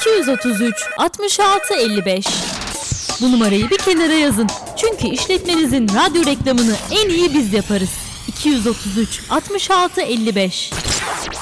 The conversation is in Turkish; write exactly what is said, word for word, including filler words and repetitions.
iki yüz otuz üç altmış altı elli beş. Bu numarayı bir kenara yazın. Çünkü işletmenizin radyo reklamını en iyi biz yaparız. iki yüz otuz üç altmış altı elli beş.